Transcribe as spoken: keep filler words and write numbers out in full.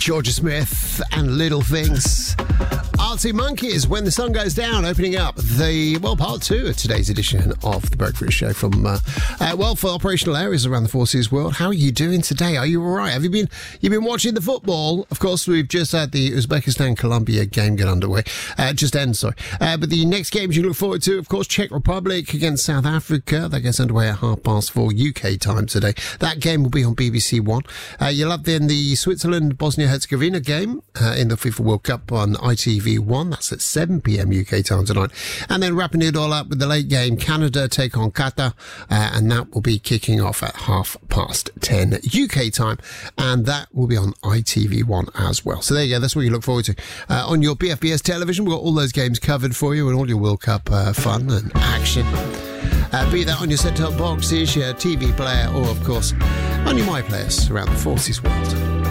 Georgia Smith and Little Things. Arctic Monkeys, When the Sun Goes Down, opening up the, well, part two of today's edition of The Breakfast Show from, uh, uh, well, for operational areas around the Four Seas world. How are you doing today? Are you all right? Have you been, you've been watching the football? Of course, we've just had the Uzbekistan-Colombia game get underway. Uh, just end, sorry. Uh, but the next games you look forward to, of course, Czech Republic against South Africa. That gets underway at half past four U K time today. That game will be on B B C One. Uh, you'll have then the Switzerland-Bosnia-Herzegovina game uh, in the FIFA World Cup on I T V One. That's at seven p.m. U K time tonight. And then wrapping it all up with the late game, Canada take on Qatar, uh, and that will be kicking off at half past ten U K time. And that will be on I T V One as well. So there you go. That's what you look forward to. Uh, on your B F B S television, we've got all those games covered for you and all your World Cup uh, fun and action. Uh, be that on your set-top boxes, your T V player, or, of course, on your My Players around the Four Seas world.